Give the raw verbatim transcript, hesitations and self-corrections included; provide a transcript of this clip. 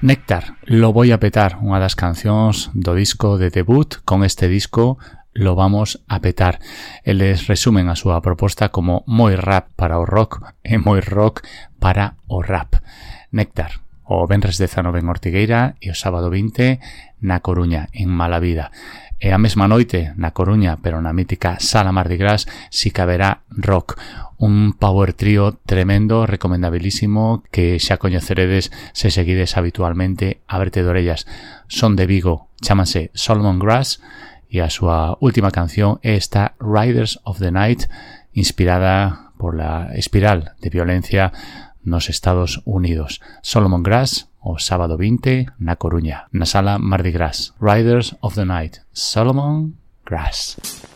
Néctar, Lo voy a petar, unha das cancións do disco de debut. Con este disco lo vamos a petar. Eles resumen a súa proposta como moi rap para o rock e moi rock para o rap. Néctar, o venres dezanove en Ortigueira e o sábado vinte na Coruña, en Malavida. E a mesma noite na Coruña, pero na mítica Sala Mardi Gras, si caberá rock. Un power trio tremendo, recomendabilísimo, que xa coñeceredes se seguides habitualmente a Verte de Orellas. Son de Vigo, chámanse Solomon Grass e a súa última canción é esta Riders of the Night, inspirada por la espiral de violencia nos Estados Unidos. Solomon Grass, o sábado vinte na Coruña, na Sala Mardi Gras. Riders of the Night, Solomon Grass.